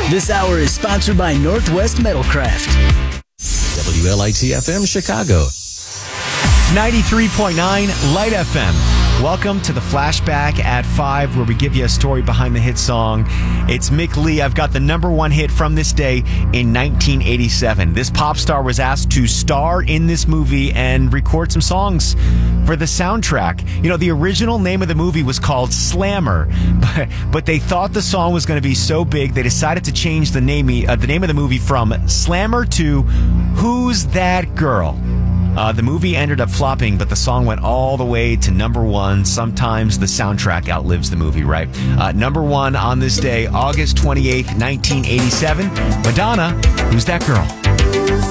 This hour is sponsored by Northwest Metalcraft. WLIT-FM Chicago. 93.9 Light FM. Welcome to the Flashback at 5, where we give you a story behind the hit song. It's Mick Lee. I've got the number one hit from this day in 1987. This pop star was asked to star in this movie and record some songs for the soundtrack. You know, the original name of the movie was called Slammer, but they thought the song was going to be so big, they decided to change the name of the movie from Slammer to Who's That Girl? The movie ended up flopping, but the song went all the way to number one. Sometimes the soundtrack outlives the movie, right? Number one on this day, August 28th, 1987. Madonna, Who's That Girl?